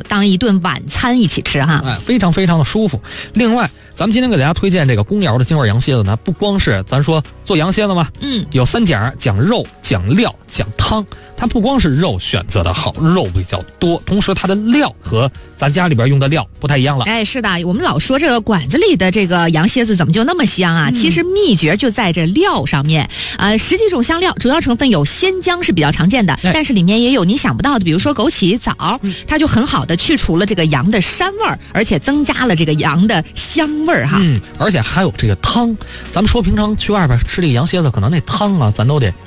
当一顿晚餐一起吃哈。 非常非常的舒服。另外咱们今天给大家推荐这个公窑的京味羊蝎子呢，不光是咱说做羊蝎子嘛，有3讲，讲肉、讲料、讲汤。它不光是肉选择的好，肉比较多，同时它的料和咱家里边用的料不太一样了。 是的，我们老说这个馆子里的这个羊蝎子怎么就那么香啊？其实秘诀就在这料上面。10几种香料，主要成分有鲜姜是比较常见的，但是里面也有你想不到的，比如说枸杞、枣，它就很好的去除了这个羊的膻味儿，而且增加了这个羊的香味儿哈。 而且还有这个汤，咱们说平常去外边吃这个羊蝎子，可能那汤啊，咱都得